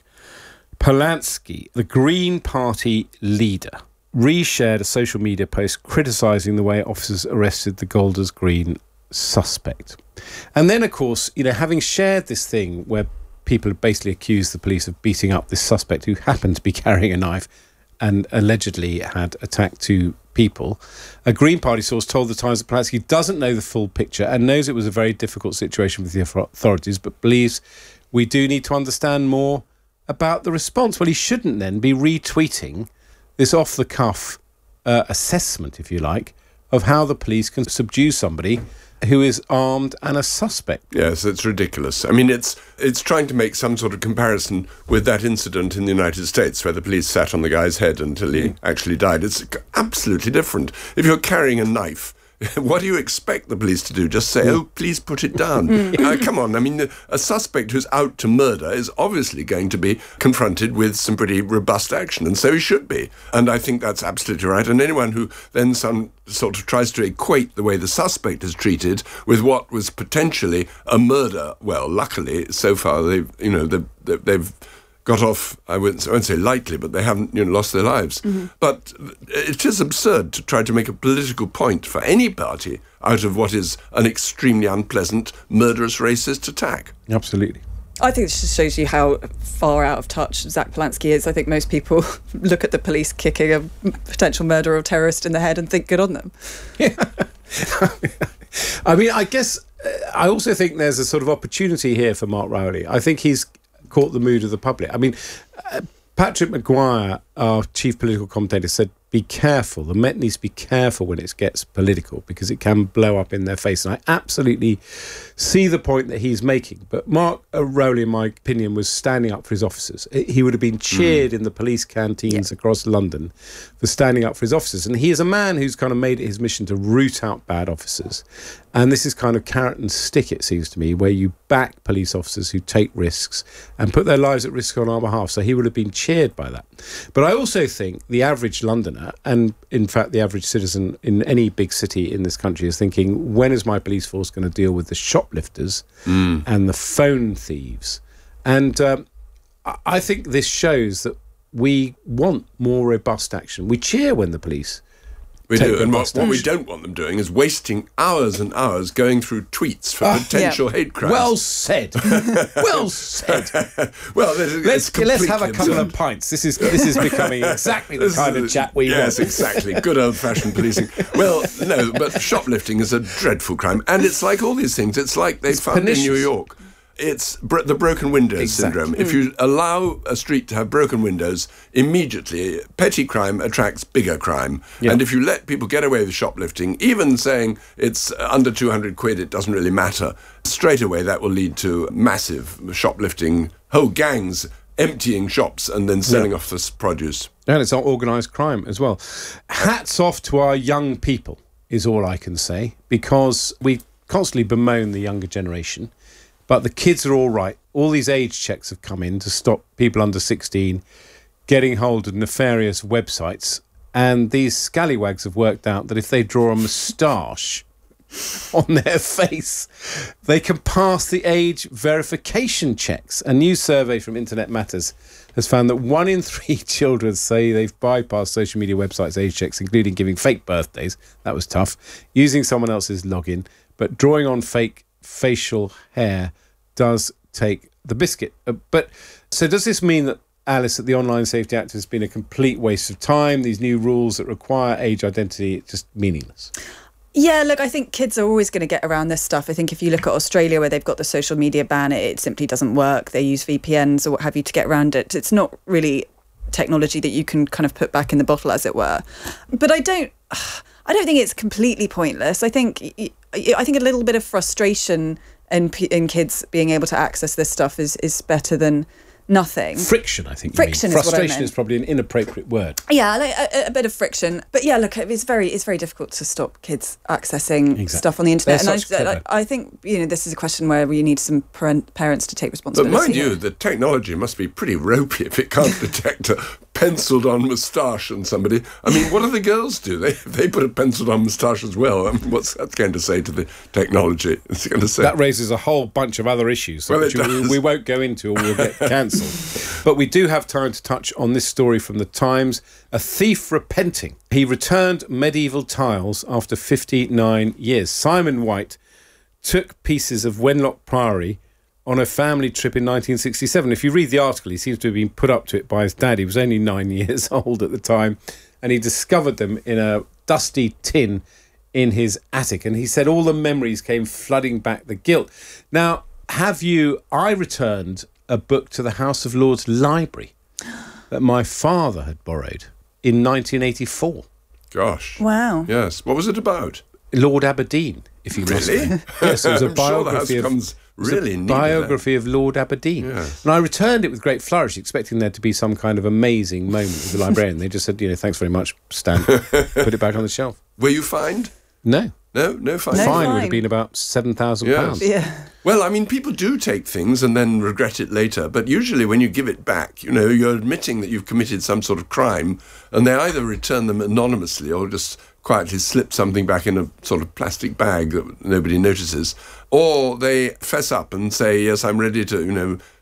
Polanski, the Green Party leader, reshared a social media post criticising the way officers arrested the Golders Green suspect. And then, of course, you know, having shared this thing where people basically accused the police of beating up this suspect who happened to be carrying a knife and allegedly had attacked two people, a Green Party source told the Times that Polanski doesn't know the full picture and knows it was a very difficult situation with the authorities, but believes we do need to understand more about the response. Well, he shouldn't then be retweeting this off-the-cuff uh, assessment, if you like, of how the police can subdue somebody who is armed and a suspect. Yes, it's ridiculous. I mean, it's it's trying to make some sort of comparison with that incident in the United States where the police sat on the guy's head until he actually died. It's absolutely different. If you're carrying a knife, what do you expect the police to do? Just say, oh, please put it down. uh, come on. I mean, a suspect who's out to murder is obviously going to be confronted with some pretty robust action, and so he should be. And I think that's absolutely right. And anyone who then some sort of tries to equate the way the suspect is treated with what was potentially a murder, well, luckily, so far, they've, you know, they've, they've got off, I won't, I won't say lightly, but they haven't, you know, lost their lives. Mm-hmm. But it is absurd to try to make a political point for any party out of what is an extremely unpleasant, murderous, racist attack. Absolutely. I think this just shows you how far out of touch Zach Polanski is. I think most people look at the police kicking a potential murderer or terrorist in the head and think good on them. Yeah. I mean, I guess uh, I also think there's a sort of opportunity here for Mark Rowley. I think he's caught the mood of the public. I mean, uh, Patrick Maguire, our chief political commentator, said, be careful. The Met needs to be careful when it gets political because it can blow up in their face. And I absolutely see the point that he's making. But Mark Rowley, in my opinion, was standing up for his officers. He would have been cheered mm. in the police canteens yeah. across London for standing up for his officers. And he is a man who's kind of made it his mission to root out bad officers. And this is kind of carrot and stick, it seems to me, where you back police officers who take risks and put their lives at risk on our behalf. So he would have been cheered by that. But I also think the average Londoner, and in fact the average citizen in any big city in this country, is thinking, when is my police force going to deal with the shoplifters mm. and the phone thieves? And um, I think this shows that we want more robust action. We cheer when the police We do, and what, what we don't want them doing is wasting hours and hours going through tweets for uh, potential yeah. hate crimes. Well said. well said. well, let's let's have a couple absurd. of pints. This is this is becoming exactly the kind of chat we yes, want. Yes, exactly. Good old-fashioned policing. Well, no, but shoplifting is a dreadful crime, and it's like all these things. It's like they it's found pernicious. in New York. It's bro- the broken windows exactly. syndrome. If you allow a street to have broken windows, immediately petty crime attracts bigger crime. Yeah. And if you let people get away with shoplifting, even saying it's under two hundred quid, it doesn't really matter, straight away that will lead to massive shoplifting, whole gangs emptying shops and then selling yeah. off this produce. And it's organised crime as well. Hats off to our young people is all I can say, because we constantly bemoan the younger generation. But the kids are all right. All these age checks have come in to stop people under sixteen getting hold of nefarious websites. And these scallywags have worked out that if they draw a moustache on their face, they can pass the age verification checks. A new survey from Internet Matters has found that one in three children say they've bypassed social media websites' age checks, including giving fake birthdays. That was tough. Using someone else's login. But drawing on fake facial hair does take the biscuit. Uh, but so does this mean that, Alice, that the Online Safety Act has been a complete waste of time? These new rules that require age identity, just meaningless? Yeah, look, I think kids are always going to get around this stuff. I think if you look at Australia, where they've got the social media ban, it, it simply doesn't work. They use V P Ns or what have you to get around it. It's not really technology that you can kind of put back in the bottle, as it were. But I don't... I don't think it's completely pointless. I think I think a little bit of frustration in, in kids being able to access this stuff is, is better than nothing. Friction, I think. Friction you mean. is what I meant. Frustration is probably an inappropriate word. Yeah, like a, a bit of friction. But yeah, look, it's very it's very difficult to stop kids accessing exactly. stuff on the internet. They're and such I, I, I think you know this is a question where we need some parent, parents to take responsibility. But mind you, the technology must be pretty ropey if it can't detect a penciled-on moustache on somebody. I mean, what do the girls do? They they put a penciled-on moustache as well. I mean, what's that going to say to the technology? It's going to say that raises a whole bunch of other issues, well, which we, we won't go into, or we'll get cancelled. But we do have time to touch on this story from the Times. A thief repenting. He returned medieval tiles after fifty-nine years. Simon White took pieces of Wenlock Priory on a family trip in nineteen sixty-seven. If you read the article, he seems to have been put up to it by his dad. He was only nine years old at the time, and he discovered them in a dusty tin in his attic. And he said all the memories came flooding back, the guilt. Now, have you... I returned a book to the House of Lords Library that my father had borrowed in nineteen eighty-four. Gosh. Wow. Yes. What was it about? Lord Aberdeen, if you must really? know. Yes, it was a I'm biography sure the house of... comes really a biography of Lord Aberdeen. Yes. And I returned it with great flourish, expecting there to be some kind of amazing moment with the librarian. They just said, you know, thanks very much, Stan. Put it back on the shelf. Were you fined? No. No, no fine. The No fine fine. would have been about seven thousand pounds. Yes. Yeah. Well, I mean, people do take things and then regret it later, but usually when you give it back, you know, you're admitting that you've committed some sort of crime, and they either return them anonymously or just quietly slip something back in a sort of plastic bag that nobody notices, or they fess up and say, yes, I'm ready to, you know,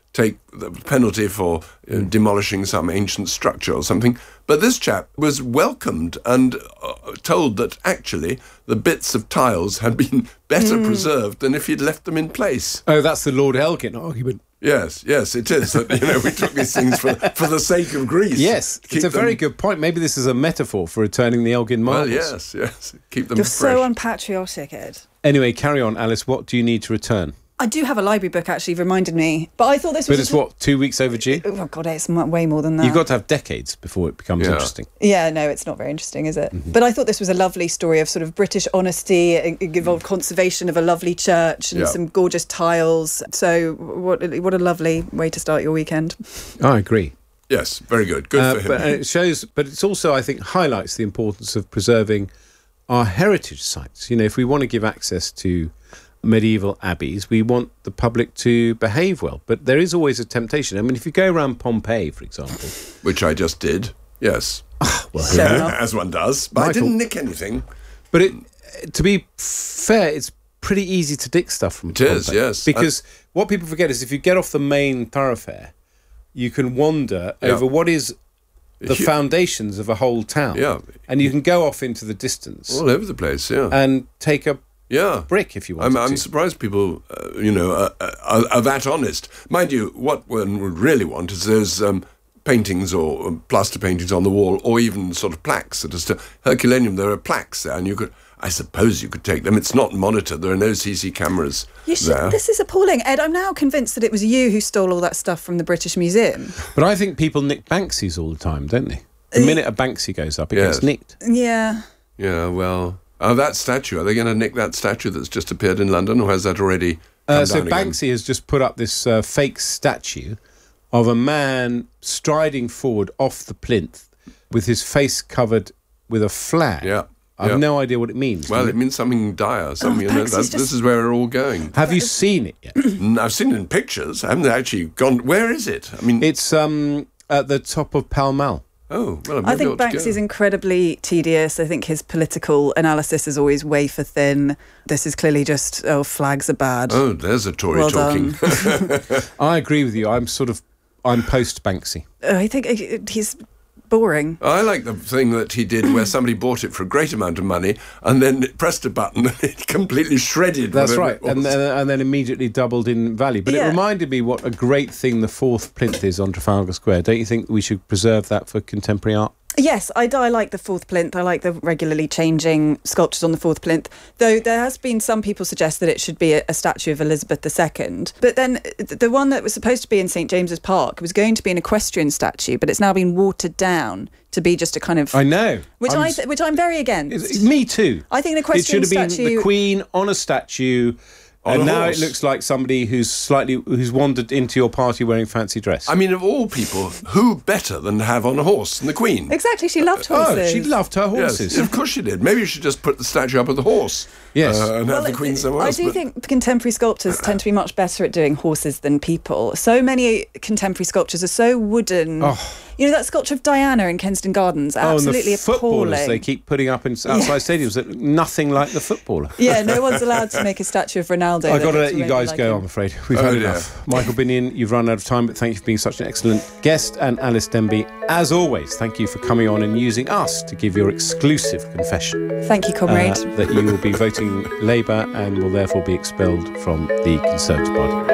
take the penalty for you know, demolishing some ancient structure or something. But this chap was welcomed and uh, told that actually the bits of tiles had been better mm. preserved than if he'd left them in place. Oh, that's the Lord Elgin argument. Yes, yes, it is. That, you know, we took these things for, for the sake of Greece. Yes, Keep it's a them... very good point. Maybe this is a metaphor for returning the Elgin marbles. Well, yes, yes. Keep them You're fresh. so unpatriotic, Ed. Anyway, carry on, Alice. What do you need to return? I do have a library book, actually, reminded me. But I thought this was... But it's, what, two weeks overdue? Oh, God, it's way more than that. You've got to have decades before it becomes yeah. interesting. Yeah, no, it's not very interesting, is it? Mm-hmm. But I thought this was a lovely story of sort of British honesty. It involved conservation of a lovely church and yeah. some gorgeous tiles. So what what a lovely way to start your weekend. I agree. Yes, very good. Good uh, for him. But it shows, but it's also, I think, highlights the importance of preserving our heritage sites. You know, if we want to give access to medieval abbeys, we want the public to behave well, but there is always a temptation. I mean, if you go around Pompeii, for example, which I just did, yes, well, yeah, as one does, but Michael, I didn't nick anything. But it, to be fair, it's pretty easy to nick stuff from it Pompeii. Is, yes, because I, what people forget is if you get off the main thoroughfare, you can wander yeah. over what is the you, foundations of a whole town, yeah, and you can go off into the distance, all over the place, yeah, and take a Yeah, brick if you want. I'm, to. I'm surprised people, uh, you know, are, are, are that honest. Mind you, what one would really want is those um, paintings or um, plaster paintings on the wall, or even sort of plaques that are still Herculaneum. There are plaques there, and you could, I suppose, you could take them. It's not monitored. There are no C C cameras you should, there. This is appalling, Ed. I'm now convinced that it was you who stole all that stuff from the British Museum. But I think people nick Banksies all the time, don't they? The minute a Banksy goes up, it yes. gets nicked. Yeah. Yeah. Well. Oh, that statue. Are they going to nick that statue that's just appeared in London, or has that already come uh, So down Banksy again? has just put up this uh, fake statue of a man striding forward off the plinth with his face covered with a flag. Yeah. I have yeah. no idea what it means. Well, it means something dire. Something. Oh, you know, that, just... This is where we're all going. Have you seen it yet? I've seen it in pictures. I haven't actually gone... Where is it? I mean... It's um, at the top of Pall Mall. Oh, well, I think Banks is incredibly tedious. I think his political analysis is always wafer thin. This is clearly just, oh, flags are bad. Oh, there's a Tory well talking. I agree with you. I'm sort of, I'm post-Banksy. Uh, I think he's boring. I like the thing that he did where somebody bought it for a great amount of money and then it pressed a button and it completely shredded. That's right, and then, and then immediately doubled in value. But yeah. it reminded me what a great thing the fourth plinth is on Trafalgar Square. Don't you think we should preserve that for contemporary art? Yes, I, I like the fourth plinth. I like the regularly changing sculptures on the fourth plinth, though there has been some people suggest that it should be a, a statue of Elizabeth the Second. But then the one that was supposed to be in St James's Park was going to be an equestrian statue, but it's now been watered down to be just a kind of... I know. Which, I'm, I th- which I'm very against. Me too. I think an equestrian statue... It should have been the Queen on a statue... On and now horse. It looks like somebody who's slightly who's wandered into your party wearing fancy dress. I mean, of all people, who better than to have on a horse than the Queen? Exactly, she loved horses. Oh, she loved her horses. Yes, of course she did. Maybe you should just put the statue up of the horse. Yes, uh, and well, have the Queen somewhere else. I do but... think contemporary sculptors tend to be much better at doing horses than people. So many contemporary sculptures are so wooden. Oh. You know, that sculpture of Diana in Kensington Gardens, absolutely oh, and the footballers appalling. They keep putting up in outside yes. stadiums that look nothing like the footballer. Yeah, no one's allowed to make a statue of Ronaldo. I've got to let you guys like go, him. I'm afraid. We've oh, had dear. enough. Michael Binion, you've run out of time, but thank you for being such an excellent guest. And Alice Denby, as always, thank you for coming on and using us to give your exclusive confession. Thank you, comrade. Uh, that you will be voting Labour and will therefore be expelled from the Conservative Party.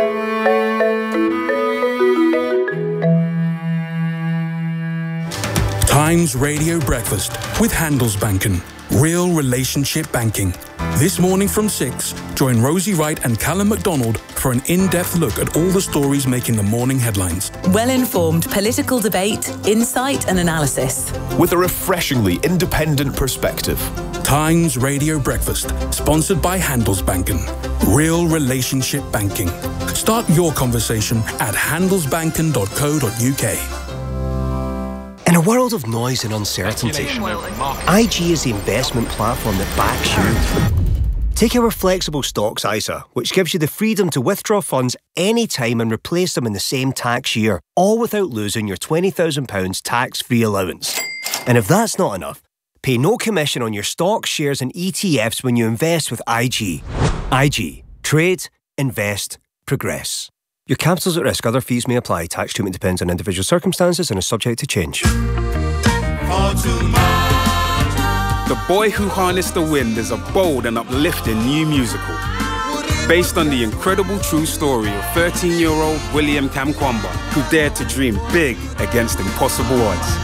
Times Radio Breakfast with Handelsbanken. Real relationship banking. This morning from six, join Rosie Wright and Callum MacDonald for an in-depth look at all the stories making the morning headlines. Well-informed political debate, insight and analysis. With a refreshingly independent perspective. Times Radio Breakfast, sponsored by Handelsbanken. Real relationship banking. Start your conversation at handelsbanken dot co dot uk. In a world of noise and uncertainty, I G is the investment platform that backs you. Take our flexible stocks I S A, which gives you the freedom to withdraw funds anytime and replace them in the same tax year, all without losing your twenty thousand pounds tax-free allowance. And if that's not enough, pay no commission on your stocks, shares and E T Fs when you invest with I G. I G. Trade, invest, progress. Your capital's at risk. Other fees may apply. Tax treatment depends on individual circumstances and is subject to change. The Boy Who Harnessed the Wind is a bold and uplifting new musical based on the incredible true story of thirteen-year-old William Kamkwamba, who dared to dream big against impossible odds.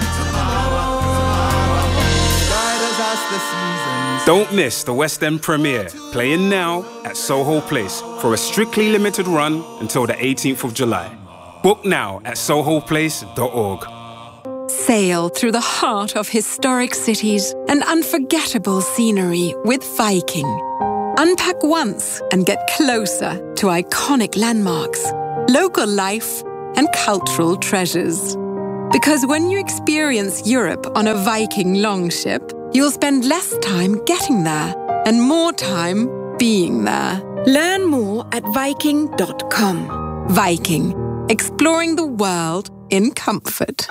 Don't miss the West End premiere, playing now at Soho Place for a strictly limited run until the eighteenth of July. Book now at soho place dot org. Sail through the heart of historic cities and unforgettable scenery with Viking. Unpack once and get closer to iconic landmarks, local life, and cultural treasures. Because when you experience Europe on a Viking longship, you'll spend less time getting there and more time being there. Learn more at viking dot com. Viking, exploring the world in comfort.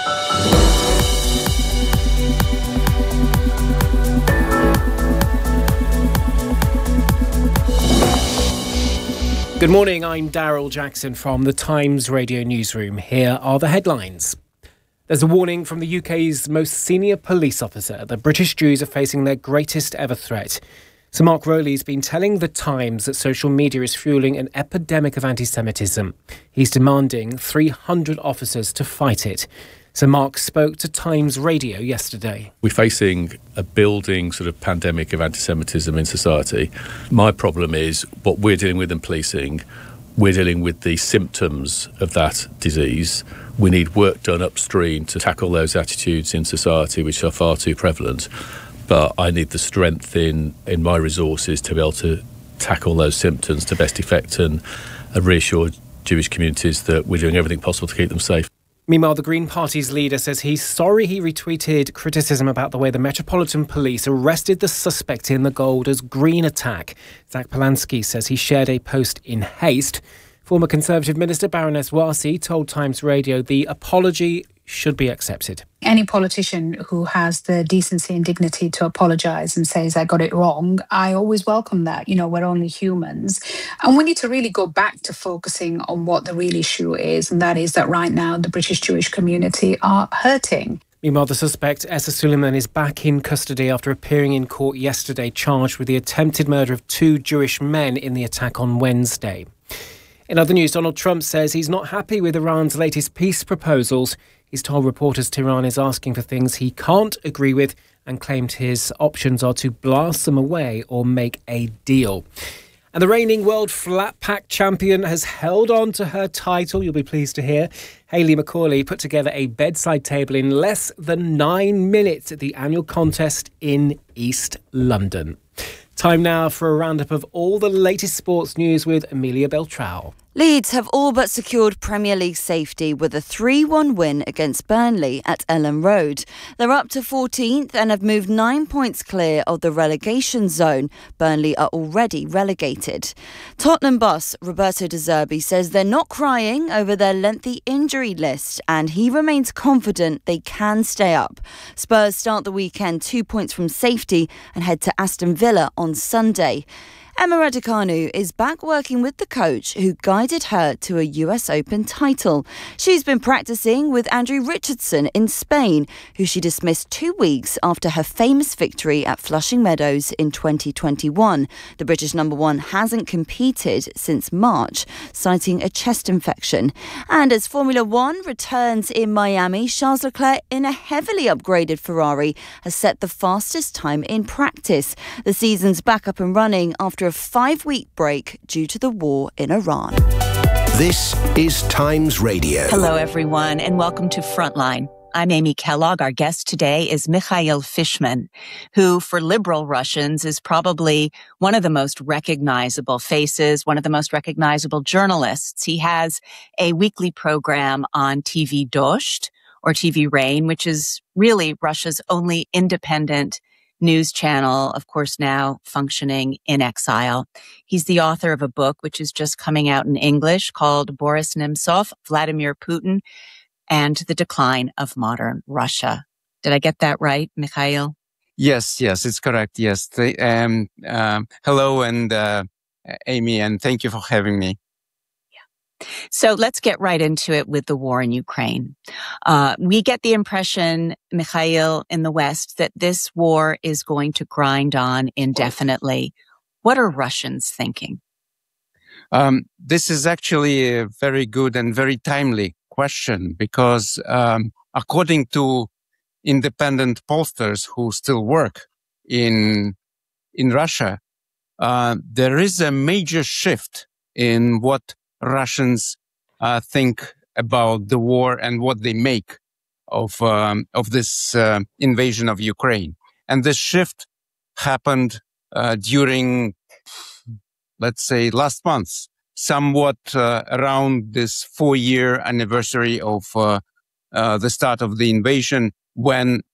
Good morning, I'm Daryl Jackson from the Times Radio Newsroom. Here are the headlines. There's a warning from the U K's most senior police officer that British Jews are facing their greatest ever threat. Sir Mark Rowley's been telling The Times that social media is fueling an epidemic of anti-Semitism. He's demanding three hundred officers to fight it. Sir Mark spoke to Times Radio yesterday. We're facing a building sort of pandemic of anti-Semitism in society. My problem is what we're dealing with in policing. We're dealing with the symptoms of that disease. We need work done upstream to tackle those attitudes in society which are far too prevalent. But I need the strength in, in my resources to be able to tackle those symptoms to best effect and uh, reassure Jewish communities that we're doing everything possible to keep them safe. Meanwhile, the Green Party's leader says he's sorry he retweeted criticism about the way the Metropolitan Police arrested the suspect in the Golders Green attack. Zach Polanski says he shared a post in haste. Former Conservative Minister Baroness Warsi told Times Radio the apology should be accepted. Any politician who has the decency and dignity to apologise and says, I got it wrong, I always welcome that. You know, we're only humans. And we need to really go back to focusing on what the real issue is, and that is that right now the British Jewish community are hurting. Meanwhile, the suspect, Essa Suleiman, is back in custody after appearing in court yesterday, charged with the attempted murder of two Jewish men in the attack on Wednesday. In other news, Donald Trump says he's not happy with Iran's latest peace proposals. He's told reporters Tehran is asking for things he can't agree with and claimed his options are to blast them away or make a deal. And the reigning world flat pack champion has held on to her title, you'll be pleased to hear. Hayley McCauley put together a bedside table in less than nine minutes at the annual contest in East London. Time now for a roundup of all the latest sports news with Amelia Beltrao. Leeds have all but secured Premier League safety with a three one win against Burnley at Ellen Road. They're up to fourteenth and have moved nine points clear of the relegation zone. Burnley are already relegated. Tottenham boss Roberto De Zerbi says they're not crying over their lengthy injury list and he remains confident they can stay up. Spurs start the weekend two points from safety and head to Aston Villa on Sunday. Emma Raducanu is back working with the coach who guided her to a U S Open title. She's been practicing with Andrew Richardson in Spain, who she dismissed two weeks after her famous victory at Flushing Meadows in twenty twenty-one. The British number one hasn't competed since March, citing a chest infection. And as Formula One returns in Miami, Charles Leclerc in a heavily upgraded Ferrari has set the fastest time in practice. The season's back up and running after a five-week break due to the war in Iran. This is Times Radio. Hello, everyone, and welcome to Frontline. I'm Amy Kellogg. Our guest today is Mikhail Fishman, who, for liberal Russians, is probably one of the most recognizable faces, one of the most recognizable journalists. He has a weekly program on T V Dozhd, or T V Rain, which is really Russia's only independent news channel, of course, now functioning in exile. He's the author of a book which is just coming out in English called Boris Nemtsov, Vladimir Putin, and the Decline of Modern Russia. Did I get that right, Mikhail? Yes, yes, it's correct. Yes. The, um, um, hello, and uh, Amy, and thank you for having me. So let's get right into it with the war in Ukraine. Uh, we get the impression, Mikhail, in the West, that this war is going to grind on indefinitely. What are Russians thinking? Um, this is actually a very good and very timely question because um, according to independent pollsters who still work in in Russia, uh, there is a major shift in what Russians uh, think about the war and what they make of um, of this uh, invasion of Ukraine. And this shift happened uh, during, let's say, last month, somewhat uh, around this four-year anniversary of uh, uh, the start of the invasion, when